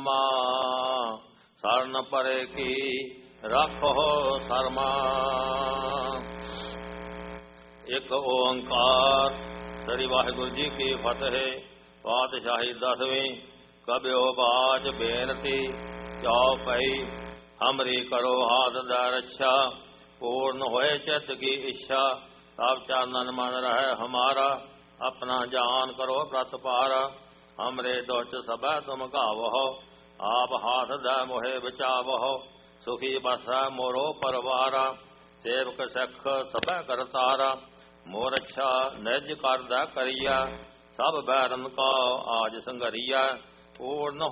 ਨਾਮਾ ਸਰਨ ਪਰੇ ਕੀ ਰੱਖੋ ਸਰਮਾ। ਇੱਕ ਓੰਕਾਰ। ਸ੍ਰੀ ਵਾਹਿਗੁਰੂ ਜੀ ਕੀ ਫਤਿਹ। ਪਾਤਸ਼ਾਹੀ ਦਸਵੀਂ। ਕਬਿਓ ਬਾਚ ਬੇਨਤੀ ਚਉ ਪਈ। ਹਮਰੀ ਕਰੋ ਹਾਥ ਦਾ ਰੱਛਾ पूर्ण होए चित्त की इच्छा। तब चानन मन रहे हमारा अपना जान करो प्रत पारा। हमरे दुष्ट सब तुम गावहो आप हाथ द मोहे बचावहो। सुखी बसै मोरो परवारा सेवक सिख सब करतारा। मोर अच्छा निज कर द करिया सब बैरन का आज संघरिया। पूर्ण